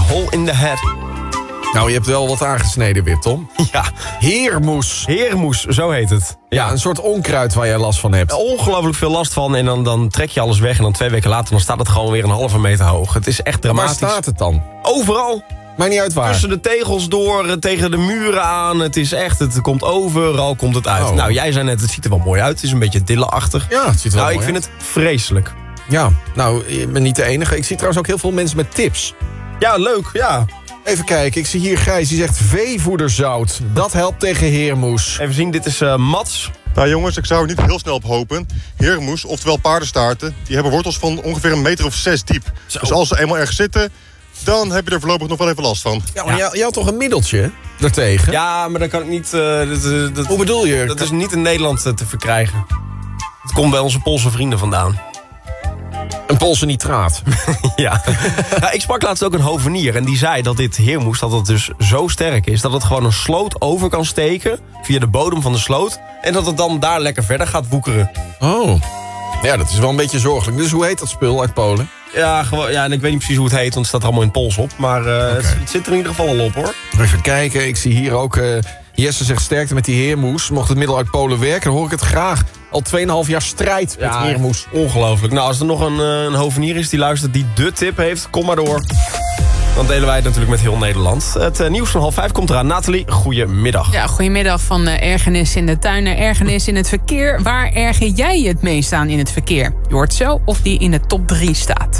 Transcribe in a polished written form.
Hole in the Head. Nou, je hebt wel wat aangesneden weer, Tom. Ja, Heermoes. heermoes, zo heet het. Ja, een soort onkruid waar jij last van hebt. Ongelooflijk veel last van en dan trek je alles weg... en dan 2 weken later dan staat het gewoon weer 1,5 meter hoog. Het is echt Waar dramatisch. staat het dan? Overal. Maakt niet uit waar. Tussen de tegels door, tegen de muren aan. Het is echt, het komt overal, komt het uit. Oh. Nou, jij zei net, het ziet er wel mooi uit. Het is een beetje dillenachtig. Ja, het ziet er wel Nou, ik mooi vind het vreselijk. Ja, nou, je bent niet de enige. Ik zie trouwens ook heel veel mensen met tips. Ja, leuk, ja. Even kijken, ik zie hier Gijs, die zegt veevoederzout. Dat helpt tegen heermoes. Even zien, dit is Mats. Nou jongens, ik zou er niet heel snel op hopen. Heermoes, oftewel paardenstaarten, die hebben wortels van ongeveer 1 meter of 6 diep. Dus als ze eenmaal ergens zitten, dan heb je er voorlopig nog wel even last van. Ja, maar jij had toch een middeltje daartegen? Ja, maar dat kan ik niet... Hoe bedoel je? Dat is niet in Nederland te verkrijgen. Het komt bij onze Poolse vrienden vandaan. Een Poolse nitraat. Ja. Nou, ik sprak laatst ook een hovenier en die zei dat dit heermoes, dat het dus zo sterk is... dat het gewoon een sloot over kan steken via de bodem van de sloot... en dat het dan daar lekker verder gaat woekeren. Oh. Ja, dat is wel een beetje zorgelijk. Dus hoe heet dat spul uit Polen? Ja, gewoon, ja, en ik weet niet precies hoe het heet, want het staat er allemaal in het Pools op. Maar het zit er in ieder geval al op, hoor. Even kijken, ik zie hier ook... Jesse zegt sterkte met die heermoes. Mocht het middel uit Polen werken, dan hoor ik het graag. Al 2,5 jaar strijd met heermoes. Ongelooflijk. Nou, als er nog een hovenier is die luistert die de tip heeft, kom maar door. Dan delen wij het natuurlijk met heel Nederland. Het nieuws van 4:30 komt eraan. Nathalie, goedemiddag. Ja, goedemiddag. Van ergernis in de tuin naar ergernis in het verkeer. Waar erger jij je het meest aan in het verkeer? Je hoort zo of die in de top 3 staat.